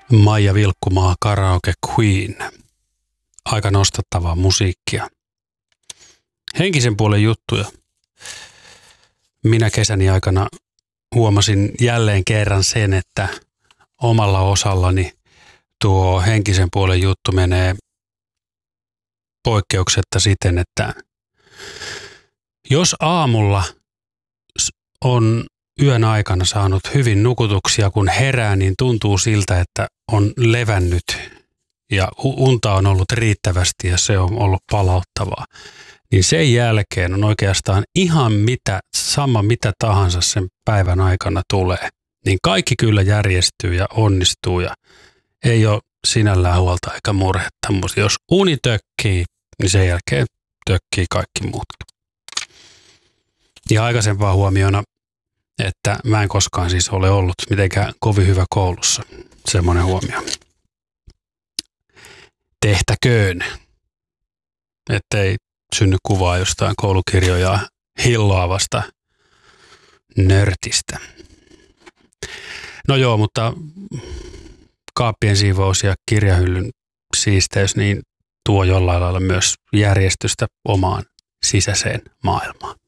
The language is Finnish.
Maija Vilkkumaa, Karaoke Queen. Aika nostattavaa musiikkia. Henkisen puolen juttuja. Minä kesäni aikana huomasin jälleen kerran sen, että omalla osallani tuo henkisen puolen juttu menee poikkeuksetta siten, että jos aamulla on yön aikana saanut hyvin nukutuksia, kun herää, niin tuntuu siltä, että on levännyt ja unta on ollut riittävästi ja se on ollut palauttavaa. Niin sen jälkeen on oikeastaan ihan mitä tahansa sen päivän aikana tulee. Niin kaikki kyllä järjestyy ja onnistuu ja ei ole sinällään huolta eikä murhetta. Mutta jos uni tökkii, niin sen jälkeen tökkii kaikki muut. Ja aikaisempaa huomiona, että mä en koskaan siis ole ollut mitenkään kovin hyvä koulussa. Semmoinen huomio. Tehtäköön, ettei synny kuvaa jostain koulukirjoja hilloavasta nörtistä. No joo, mutta kaappien siivous ja kirjahyllyn siisteys niin tuo jollain lailla myös järjestystä omaan sisäiseen maailmaan.